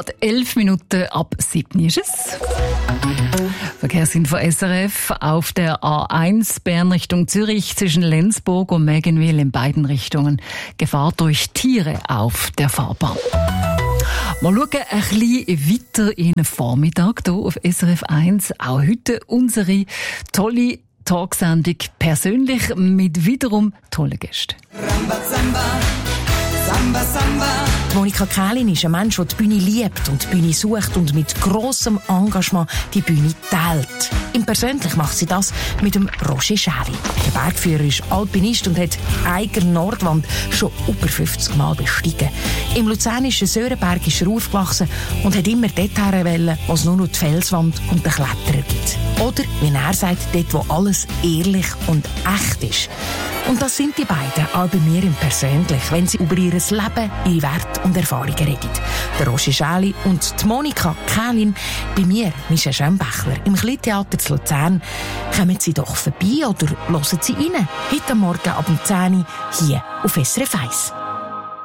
Gerade 11 Minuten ab 7 ist es. Verkehrsinfo SRF auf der A1 Bern Richtung Zürich zwischen Lenzburg und Mägenwil in beiden Richtungen. Gefahr durch Tiere auf der Fahrbahn. Mal schauen ein bisschen weiter in den Vormittag hier auf SRF 1. Auch heute unsere tolle Talksendung persönlich mit wiederum tollen Gästen. Ramba, Samba, Samba, Samba. Monika Kählin ist ein Mensch, der die Bühne liebt und die Bühne sucht und mit grossem Engagement die Bühne teilt. Im Persönlich macht sie das mit dem Roger Schäli. Der Bergführer ist Alpinist und hat die eigene Nordwand schon über 50 Mal bestiegen. Im luzernischen Sörenberg ist er aufgewachsen und hat immer dorthin wollen, wo es nur noch die Felswand und den Kletterer gibt. Oder, wie er sagt, dort, wo alles ehrlich und echt ist. Und das sind die beiden, auch bei mir im Persönlich, wenn sie über ihr Leben, ihre Werte und Erfahrungen reden. Der Roger Schäli und die Monika Kählin, bei mir, Michelle Schönbächler, im Kleintheater zu Luzern. Kommen Sie doch vorbei oder hören Sie rein. Heute Morgen ab 10 Uhr hier auf SRF 1.